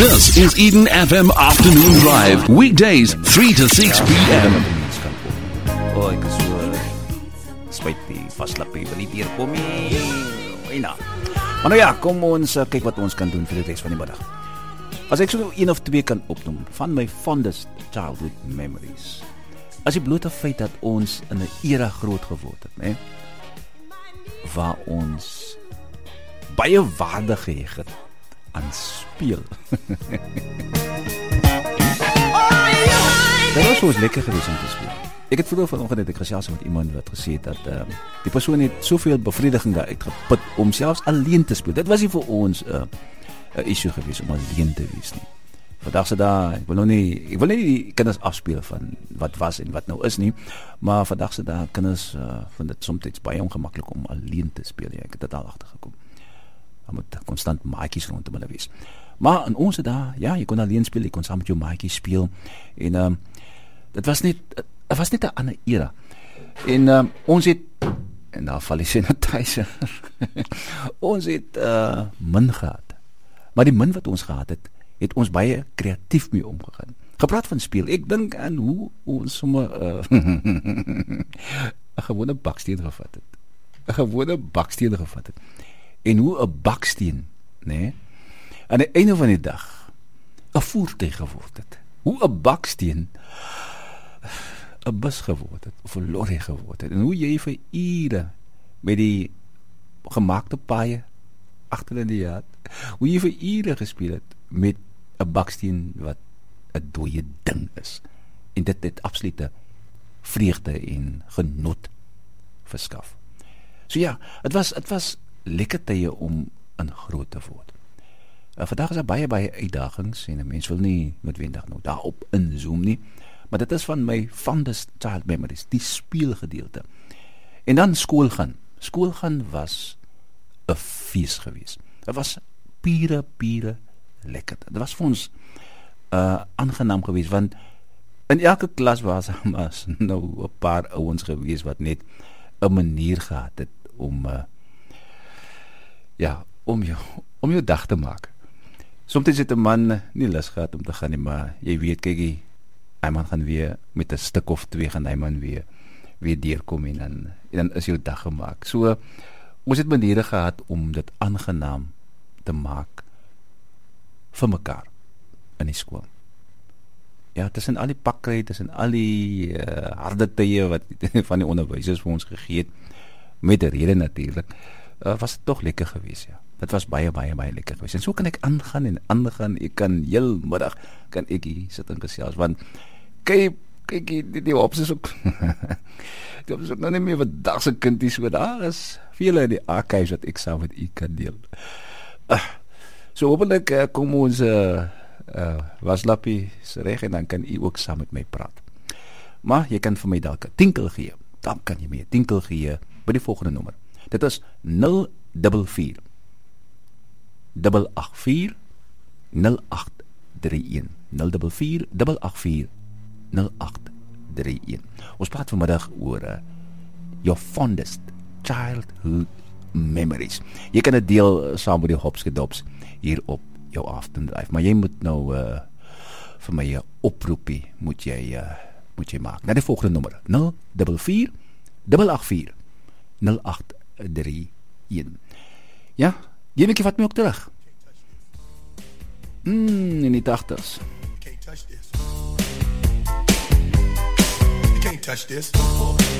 This is Eden FM Afternoon Drive. Weekdays 3 to 6 p.m. Oh, ek is so spyt die vaslappie wil nie hier kom nie. Maar nou ja, kom ons kyk wat ons kan doen vir die res van die middag. As ek so een of twee kan opnoem van my fondest childhood memories, as die blote feit dat ons in 'n era groot geword het, né? Waar ons baie waarde geheg het aan speel. Dat was soos lekker geweest om te speel. Ek het vroeër vanoggend het ek gesels met iemand wat gesê het dat die persoon het soveel bevrediging daaruit geput om selfs alleen te speel. Dit was nie vir ons 'n issue geweest om alleen te wees nie. Vandag se dae, ek wil nie die kinders afspeel van wat was en wat nou is nie, maar vandag se dae kinders vind dit soms baie ongemaklik om alleen te speel. Ja, ek het dit al agtergekom. Daar moet konstant maatjies rondom hulle wees. Maar in ons dae, ja, jy kon alleen speel, jy kon saam met jou maatjies speel en dit was net 'n ander era. En ons het, en daar val die sanitizer, ons het min gehad. Maar die min wat ons gehad het ons baie kreatief mee omgegaan. Gepraat van speel, ek dink aan hoe ons sommer 'n gewone baksteen gevat het. En hoe 'n baksteen, né, aan die einde van die dag 'n voertuig geword het. Hoe 'n baksteen 'n bus geword het, of 'n lorry geword het. En hoe jy vir ure met die gemaakte paaie agter in die yard, hoe jy vir ure gespeel het met 'n baksteen wat 'n dooie ding is. En dit het absolute vreugde en genot verskaf. So ja, het was lekker tye om in groot te word. Vandag is daar baie uitdagings en 'n mens wil nie noodwendig nou daarop inzoom nie, maar dit is van my fondest child memories, die speelgedeelte. En dan skool gaan. Skool gaan was 'n fees geweest. Dit was pure lekker. Dit was vir ons aangenaam geweest, want in elke klas was nou 'n paar ouens geweest wat net 'n manier gehad het om om jou dag te maak. Soms het 'n man nie lus gehad om te gaan nie, maar jy weet, kyk, hy man gaan weer met 'n stuk of twee gaan hy man weer deurkom en dan is jou dag gemaak. So ons het maniere gehad om dit aangenaam te maak vir mekaar in die skool. Ja, tussen al die pakkry, tussen al die harde tye wat van die onderwysers vir ons gegee het, met 'n rede natuurlik, was dit tog lekker geweest, ja. Dit was baie lekker geweest. En so kan ek aangaan, ek kan heel middag kan ek hier sit en gesels, want kyk die hops is ook die hops is ook nou nie meer wat dag se kindies, so daar is vele in die archives wat ek saam met u kan deel. So hopelik kom ons waslappie reg en dan kan u ook saam met my praat. Maar jy kan vir my dalk 'n tinkel gee. Dan kan jy my 'n tinkel gee by die volgende nommer. Dit is 044 884 0831 044 884 0831. Ons praat vanmiddag oor your fondest childhood memories. Jy kan dit deel saam met die hopskedops hier op jou aftendryf, maar jy moet nou vir my 'n oproepie moet jy maak. Na die volgende nommer 044 884 0831. Ja, die netjie vat my ook terug. In die 80's. You can't touch this.